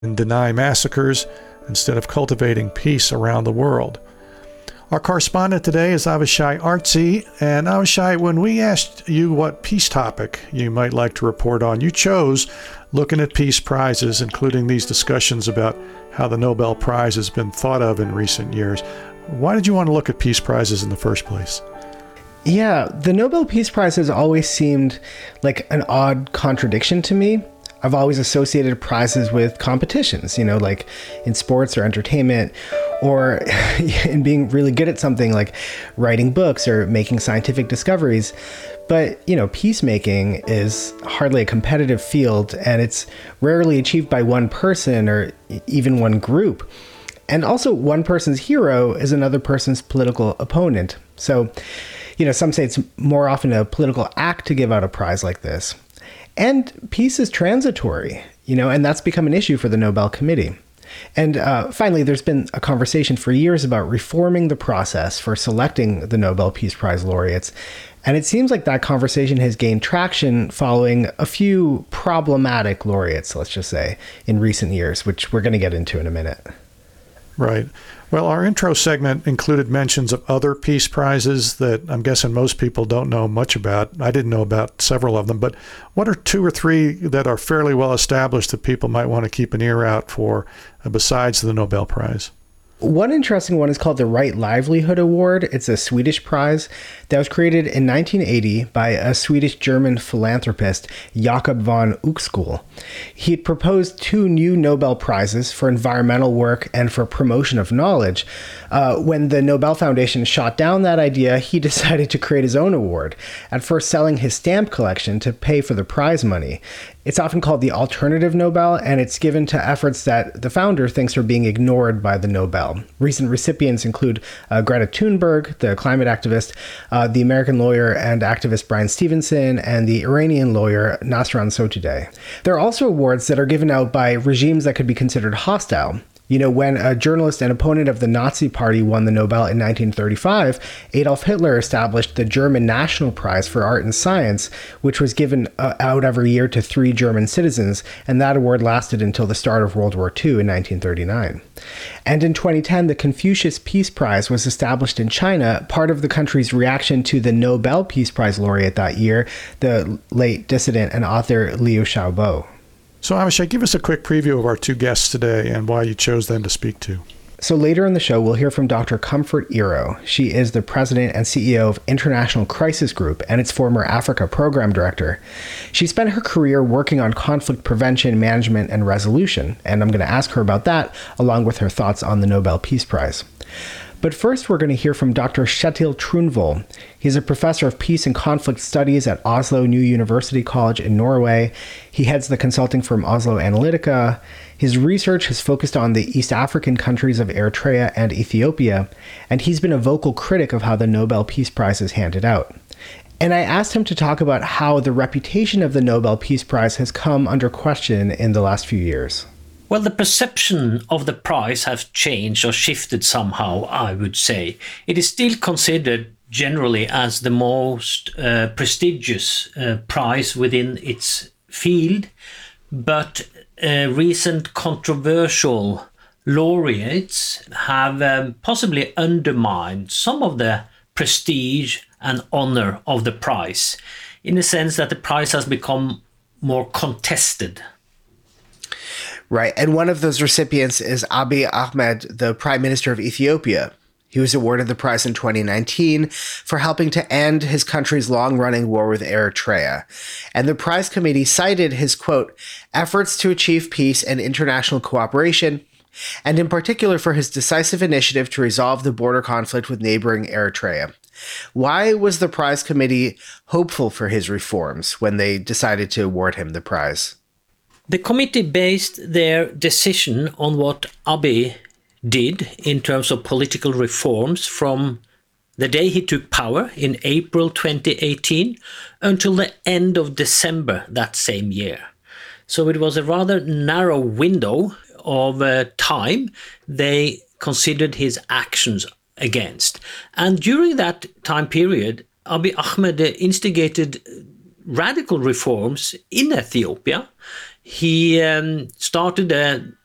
and deny massacres instead of cultivating peace around the world. Our correspondent today is Avishai Artzi. And Avishai, when we asked you what peace topic you might like to report on, you chose looking at peace prizes, including these discussions about how the Nobel Prize has been thought of in recent years. Why did you want to look at peace prizes in the first place? Yeah, the Nobel Peace Prize has always seemed like an odd contradiction to me. I've always associated prizes with competitions, like in sports or entertainment, or in being really good at something like writing books or making scientific discoveries. But, peacemaking is hardly a competitive field, and it's rarely achieved by one person or even one group. And also, one person's hero is another person's political opponent. So, some say it's more often a political act to give out a prize like this. And peace is transitory, and that's become an issue for the Nobel Committee. And finally, there's been a conversation for years about reforming the process for selecting the Nobel Peace Prize laureates. And it seems like that conversation has gained traction following a few problematic laureates, let's just say, in recent years, which we're going to get into in a minute. Right. Well, our intro segment included mentions of other peace prizes that I'm guessing most people don't know much about. I didn't know about several of them, but what are two or three that are fairly well established that people might want to keep an ear out for besides the Nobel Prize? One interesting one is called the Right Livelihood Award. It's a Swedish prize that was created in 1980 by a Swedish-German philanthropist, Jakob von Uexküll. He had proposed two new Nobel Prizes for environmental work and for promotion of knowledge. When the Nobel Foundation shot down that idea, he decided to create his own award, at first selling his stamp collection to pay for the prize money. It's often called the Alternative Nobel, and it's given to efforts that the founder thinks are being ignored by the Nobel. Recent recipients include Greta Thunberg, the climate activist, the American lawyer and activist Brian Stevenson, and the Iranian lawyer Nasran Sotoudeh. There are also awards that are given out by regimes that could be considered hostile. When a journalist and opponent of the Nazi Party won the Nobel in 1935, Adolf Hitler established the German National Prize for Art and Science, which was given out every year to 3 German citizens, and that award lasted until the start of World War II in 1939. And in 2010, the Confucius Peace Prize was established in China, part of the country's reaction to the Nobel Peace Prize laureate that year, the late dissident and author Liu Xiaobo. So, Avishai, give us a quick preview of our two guests today and why you chose them to speak to. So later in the show, we'll hear from Dr. Comfort Iro. She is the president and CEO of International Crisis Group and its former Africa program director. She spent her career working on conflict prevention, management, and resolution, and I'm going to ask her about that, along with her thoughts on the Nobel Peace Prize. But first, we're going to hear from Dr. Kjetil Tronvoll. He's a professor of peace and conflict studies at Oslo New University College in Norway. He heads the consulting firm Oslo Analytica. His research has focused on the East African countries of Eritrea and Ethiopia, and he's been a vocal critic of how the Nobel Peace Prize is handed out. And I asked him to talk about how the reputation of the Nobel Peace Prize has come under question in the last few years. Well, the perception of the prize has changed or shifted somehow, I would say. It is still considered generally as the most prestigious prize within its field, but recent controversial laureates have possibly undermined some of the prestige and honor of the prize, in the sense that the prize has become more contested. Right. And one of those recipients is Abiy Ahmed, the Prime Minister of Ethiopia. He was awarded the prize in 2019 for helping to end his country's long-running war with Eritrea. And the prize committee cited his, quote, efforts to achieve peace and international cooperation, and in particular for his decisive initiative to resolve the border conflict with neighboring Eritrea. Why was the prize committee hopeful for his reforms when they decided to award him the prize? The committee based their decision on what Abiy did in terms of political reforms from the day he took power in April 2018 until the end of December that same year. So it was a rather narrow window of time they considered his actions against. And during that time period, Abiy Ahmed instigated radical reforms in Ethiopia. He started a